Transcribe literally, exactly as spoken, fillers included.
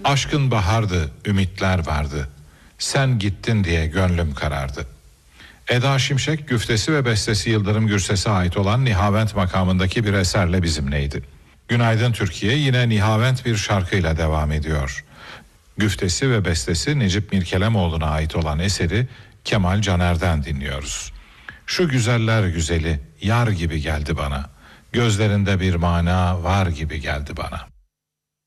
Aşkın bahardı, ümitler vardı. Sen gittin diye gönlüm karardı. Eda Şimşek güftesi ve bestesi Yıldırım Gürses'e ait olan Nihavent makamındaki bir eserle bizimleydi. Günaydın Türkiye yine Nihavent bir şarkıyla devam ediyor. Güftesi ve bestesi Necip Mirkelemoğlu'na ait olan eseri Kemal Caner'den dinliyoruz. Şu güzeller güzeli yar gibi geldi bana. Gözlerinde bir mana var gibi geldi bana.